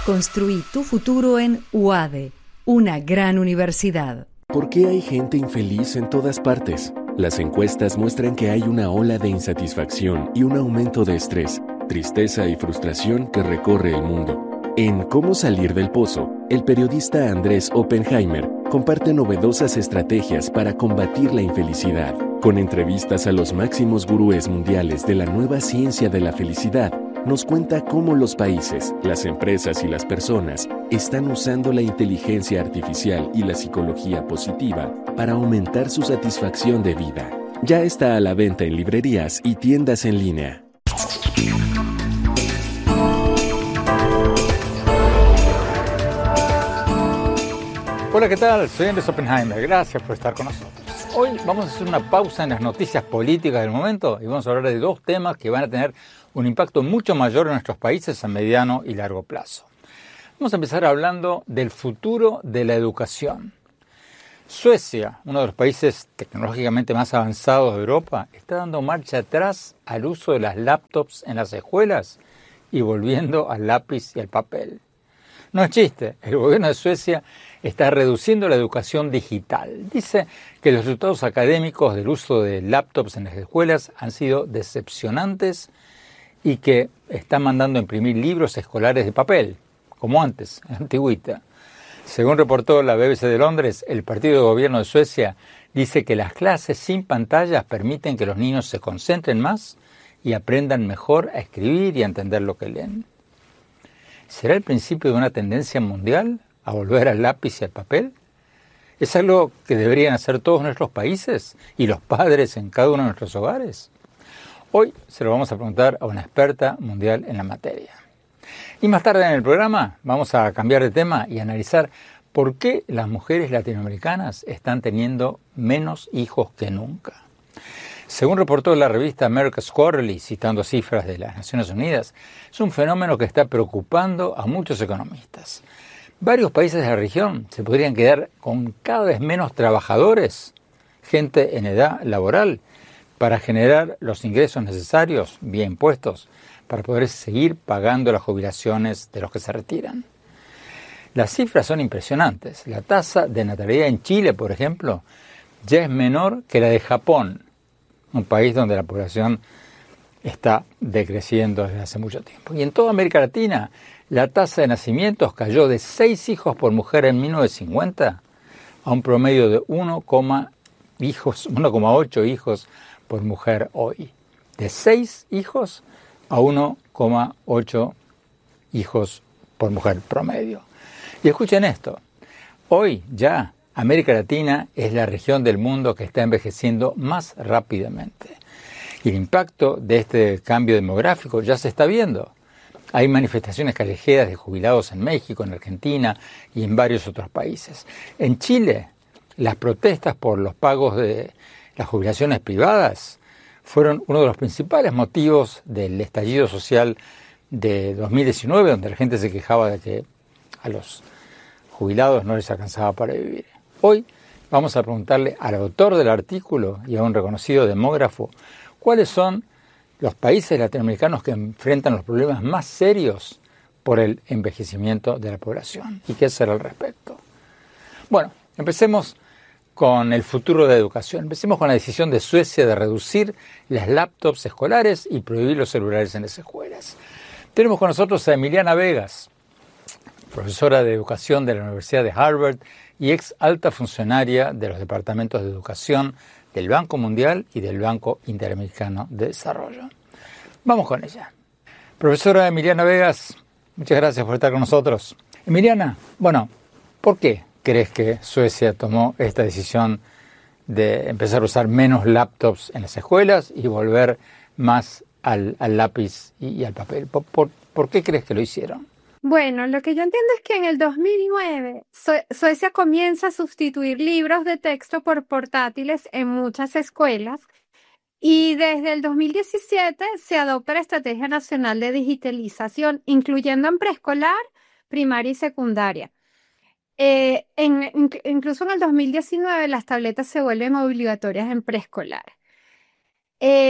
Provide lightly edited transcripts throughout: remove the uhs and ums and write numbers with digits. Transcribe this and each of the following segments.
Construí tu futuro en UADE, una gran universidad. ¿Por qué hay gente infeliz en todas partes? Las encuestas muestran que hay una ola de insatisfacción y un aumento de estrés, tristeza y frustración que recorre el mundo. En Cómo salir del pozo, el periodista Andrés Oppenheimer comparte novedosas estrategias para combatir la infelicidad. Con entrevistas a los máximos gurúes mundiales de la nueva ciencia de la felicidad, nos cuenta cómo los países, las empresas y las personas están usando la inteligencia artificial y la psicología positiva para aumentar su satisfacción de vida. Ya está a la venta en librerías y tiendas en línea. Hola, ¿qué tal? Soy Andrés Oppenheimer. Gracias por estar con nosotros. Hoy vamos a hacer una pausa en las noticias políticas del momento y vamos a hablar de dos temas que van a tener un impacto mucho mayor en nuestros países a mediano y largo plazo. Vamos a empezar hablando del futuro de la educación. Suecia, uno de los países tecnológicamente más avanzados de Europa, está dando marcha atrás al uso de las laptops en las escuelas y volviendo al lápiz y al papel. No es chiste, el gobierno de Suecia está reduciendo la educación digital. Dice que los resultados académicos del uso de laptops en las escuelas han sido decepcionantes y que están mandando a imprimir libros escolares de papel, como antes, antigüita. Según reportó la BBC de Londres, el partido de gobierno de Suecia dice que las clases sin pantallas permiten que los niños se concentren más y aprendan mejor a escribir y a entender lo que leen. ¿Será el principio de una tendencia mundial a volver al lápiz y al papel? ¿Es algo que deberían hacer todos nuestros países y los padres en cada uno de nuestros hogares? Hoy se lo vamos a preguntar a una experta mundial en la materia. Y más tarde en el programa vamos a cambiar de tema y analizar por qué las mujeres latinoamericanas están teniendo menos hijos que nunca. Según reportó la revista America's Quarterly, citando cifras de las Naciones Unidas, es un fenómeno que está preocupando a muchos economistas. Varios países de la región se podrían quedar con cada vez menos trabajadores, gente en edad laboral, para generar los ingresos necesarios, vía impuestos, para poder seguir pagando las jubilaciones de los que se retiran. Las cifras son impresionantes. La tasa de natalidad en Chile, por ejemplo, ya es menor que la de Japón, un país donde la población está decreciendo desde hace mucho tiempo. Y en toda América Latina, la tasa de nacimientos cayó de 6 hijos por mujer en 1950 a un promedio de 1,8 hijos por mujer hoy. De 6 hijos a 1,8 hijos por mujer promedio. Y escuchen esto, hoy ya América Latina es la región del mundo que está envejeciendo más rápidamente. Y el impacto de este cambio demográfico ya se está viendo. Hay manifestaciones callejeras de jubilados en México, en Argentina y en varios otros países. En Chile, las protestas por los pagos de las jubilaciones privadas fueron uno de los principales motivos del estallido social de 2019, donde la gente se quejaba de que a los jubilados no les alcanzaba para vivir. Hoy vamos a preguntarle al autor del artículo y a un reconocido demógrafo cuáles son los países latinoamericanos que enfrentan los problemas más serios por el envejecimiento de la población y qué hacer al respecto. Bueno, empecemos con el futuro de la educación. Empecemos con la decisión de Suecia de reducir las laptops escolares y prohibir los celulares en las escuelas. Tenemos con nosotros a Emiliana Vegas, profesora de educación de la Universidad de Harvard y ex alta funcionaria de los departamentos de educación del Banco Mundial y del Banco Interamericano de Desarrollo. Vamos con ella. Profesora Emiliana Vegas, muchas gracias por estar con nosotros. Emiliana, bueno, ¿por qué crees que Suecia tomó esta decisión de empezar a usar menos laptops en las escuelas y volver más al lápiz y al papel? ¿Por qué crees que lo hicieron? Bueno, lo que yo entiendo es que en el 2009 Suecia comienza a sustituir libros de texto por portátiles en muchas escuelas y desde el 2017 se adopta la Estrategia Nacional de Digitalización, incluyendo en preescolar, primaria y secundaria. Incluso en el 2019 las tabletas se vuelven obligatorias en preescolar.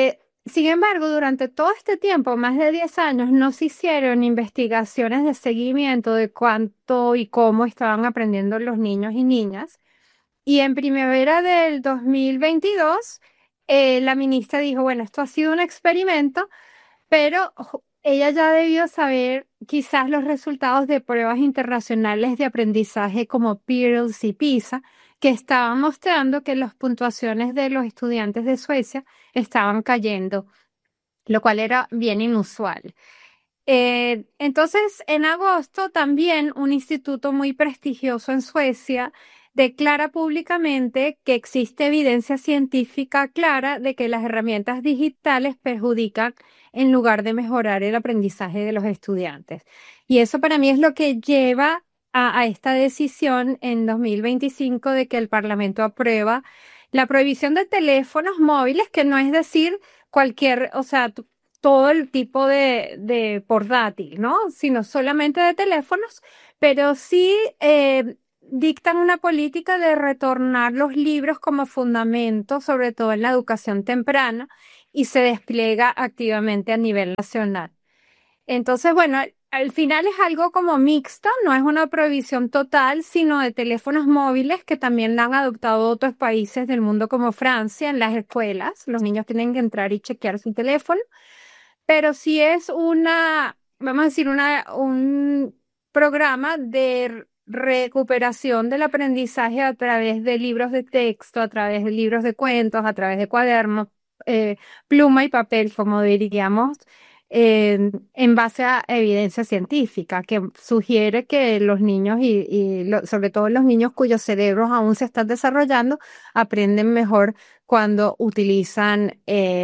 Sin embargo, durante todo este tiempo, más de 10 años, no se hicieron investigaciones de seguimiento de cuánto y cómo estaban aprendiendo los niños y niñas. Y en primavera del 2022, la ministra dijo, bueno, esto ha sido un experimento, pero ella ya debió saber quizás los resultados de pruebas internacionales de aprendizaje como Pearls y PISA, que estaban mostrando que las puntuaciones de los estudiantes de Suecia estaban cayendo, lo cual era bien inusual. Entonces, en agosto también un instituto muy prestigioso en Suecia declara públicamente que existe evidencia científica clara de que las herramientas digitales perjudican en lugar de mejorar el aprendizaje de los estudiantes. Y eso para mí es lo que lleva a esta decisión en 2025 de que el Parlamento aprueba la prohibición de teléfonos móviles, que no es decir cualquier, o sea, todo el tipo de portátil, ¿no? Sino solamente de teléfonos, pero sí dictan una política de retornar los libros como fundamento, sobre todo en la educación temprana, y se despliega activamente a nivel nacional. Entonces, bueno, al final es algo como mixto, no es una prohibición total, sino de teléfonos móviles que también la han adoptado otros países del mundo como Francia en las escuelas. Los niños tienen que entrar y chequear su teléfono, pero sí es vamos a decir, un programa de recuperación del aprendizaje a través de libros de texto, a través de libros de cuentos, a través de cuadernos, pluma y papel, como diríamos, en base a evidencia científica, que sugiere que los niños sobre todo los niños cuyos cerebros aún se están desarrollando, aprenden mejor cuando utilizan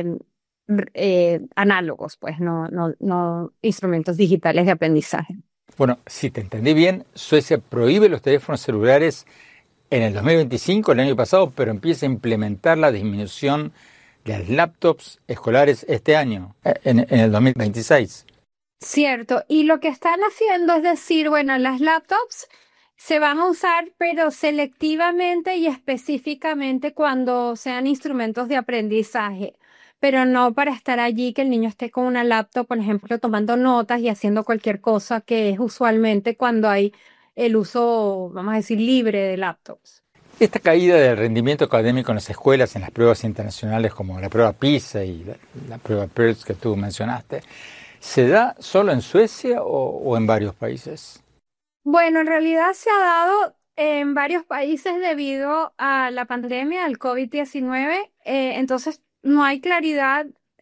análogos, pues no instrumentos digitales de aprendizaje. Bueno, si te entendí bien, Suecia prohíbe los teléfonos celulares en el 2025, el año pasado, pero empieza a implementar la disminución de las laptops escolares este año, en el 2026. Cierto, y lo que están haciendo es decir, bueno, las laptops se van a usar, pero selectivamente y específicamente cuando sean instrumentos de aprendizaje, pero no para estar allí que el niño esté con una laptop, por ejemplo, tomando notas y haciendo cualquier cosa, que es usualmente cuando hay el uso, vamos a decir, libre de laptops. Esta caída del rendimiento académico en las escuelas, en las pruebas internacionales como la prueba PISA y la prueba Pearls que tú mencionaste, ¿se da solo en Suecia o en varios países? Bueno, en realidad se ha dado en varios países debido a la pandemia, al COVID-19. Entonces no hay claridad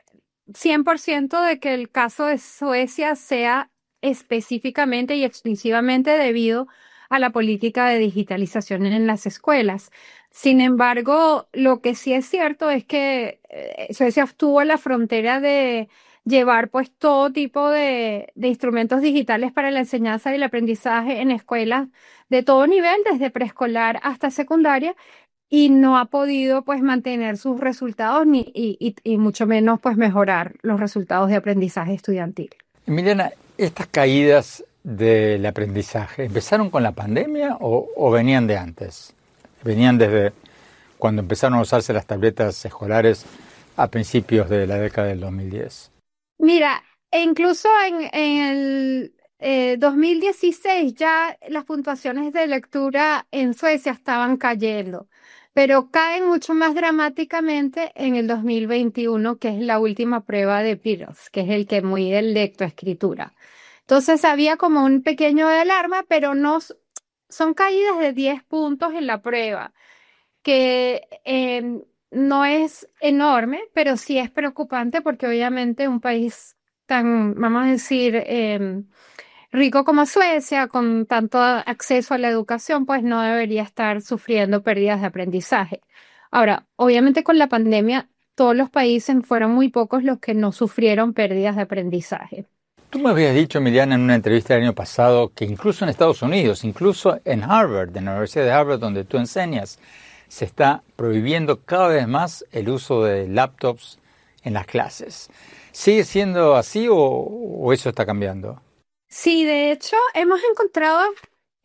100% de que el caso de Suecia sea específicamente y exclusivamente debido a la política de digitalización en las escuelas. Sin embargo, lo que sí es cierto es que Suecia estuvo en la frontera de llevar pues todo tipo de instrumentos digitales para la enseñanza y el aprendizaje en escuelas de todo nivel, desde preescolar hasta secundaria, y no ha podido pues mantener sus resultados y mucho menos pues mejorar los resultados de aprendizaje estudiantil. Emiliana, estas caídas del aprendizaje, ¿empezaron con la pandemia o venían de antes? ¿Venían desde cuando empezaron a usarse las tabletas escolares a principios de la década del 2010? Mira, incluso en el 2016 ya las puntuaciones de lectura en Suecia estaban cayendo, pero caen mucho más dramáticamente en el 2021, que es la última prueba de Pearls, que es el que mide el lectoescritura. Entonces había como un pequeño de alarma, pero no son caídas de 10 puntos en la prueba, que no es enorme, pero sí es preocupante porque obviamente un país tan, vamos a decir, rico como Suecia, con tanto acceso a la educación, pues no debería estar sufriendo pérdidas de aprendizaje. Ahora, obviamente con la pandemia, todos los países fueron muy pocos los que no sufrieron pérdidas de aprendizaje. Tú me habías dicho, Emiliana, en una entrevista el año pasado, que incluso en Estados Unidos, incluso en Harvard, en la Universidad de Harvard, donde tú enseñas, se está prohibiendo cada vez más el uso de laptops en las clases. ¿Sigue siendo así o eso está cambiando? Sí, de hecho, hemos encontrado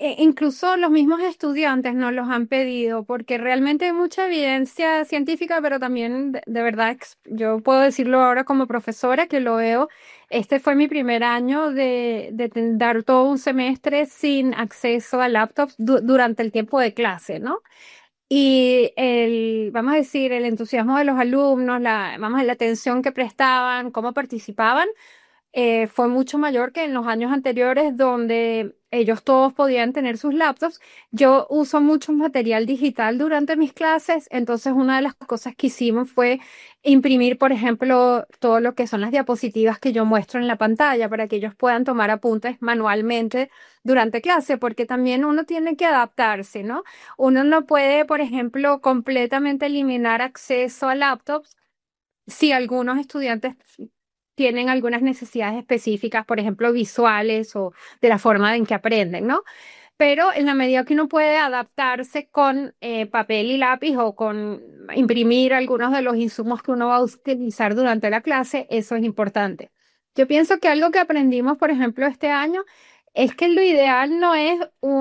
incluso los mismos estudiantes nos los han pedido, porque realmente hay mucha evidencia científica, pero también de verdad, yo puedo decirlo ahora como profesora que lo veo. Este fue mi primer año de dar todo un semestre sin acceso a laptops durante el tiempo de clase, ¿no? Y vamos a decir, el entusiasmo de los alumnos, la atención que prestaban, cómo participaban, fue mucho mayor que en los años anteriores donde ellos todos podían tener sus laptops. Yo uso mucho material digital durante mis clases, entonces una de las cosas que hicimos fue imprimir, por ejemplo, todo lo que son las diapositivas que yo muestro en la pantalla para que ellos puedan tomar apuntes manualmente durante clase, porque también uno tiene que adaptarse, ¿no? Uno no puede, por ejemplo, completamente eliminar acceso a laptops si algunos estudiantes tienen algunas necesidades específicas, por ejemplo, visuales o de la forma en que aprenden, ¿no? Pero en la medida que uno puede adaptarse con papel y lápiz o con imprimir algunos de los insumos que uno va a utilizar durante la clase, eso es importante. Yo pienso que algo que aprendimos, por ejemplo, este año, es que lo ideal no es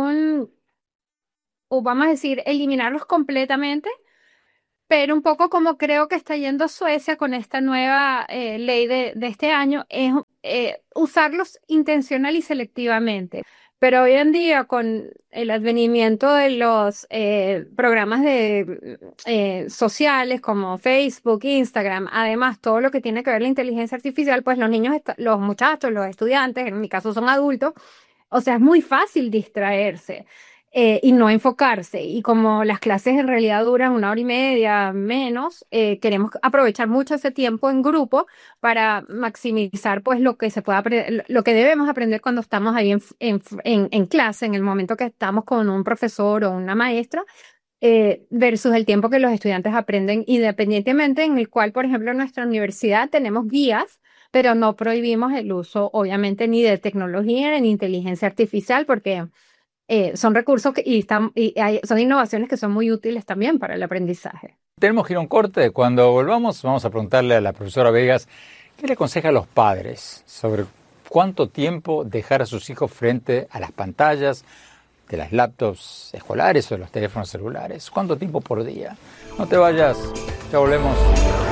o vamos a decir, eliminarlos completamente, pero un poco como creo que está yendo Suecia con esta nueva ley de este año, es usarlos intencional y selectivamente. Pero hoy en día, con el advenimiento de los programas sociales como Facebook, Instagram, además todo lo que tiene que ver la inteligencia artificial, pues los niños, los muchachos, los estudiantes, en mi caso son adultos, o sea, es muy fácil distraerse y no enfocarse. Y como las clases en realidad duran 1 hora y media menos, queremos aprovechar mucho ese tiempo en grupo para maximizar pues lo que se puede aprender, lo que debemos aprender cuando estamos ahí en clase, en el momento que estamos con un profesor o una maestra. Versus el tiempo que los estudiantes aprenden independientemente, en el cual, por ejemplo, en nuestra universidad tenemos guías, pero no prohibimos el uso, obviamente, ni de tecnología ni inteligencia artificial, porque son recursos son innovaciones que son muy útiles también para el aprendizaje. Tenemos que ir a un corte. Cuando volvamos, vamos a preguntarle a la profesora Vegas qué le aconseja a los padres sobre cuánto tiempo dejar a sus hijos frente a las pantallas de las laptops escolares o de los teléfonos celulares. ¿Cuánto tiempo por día? No te vayas, ya volvemos.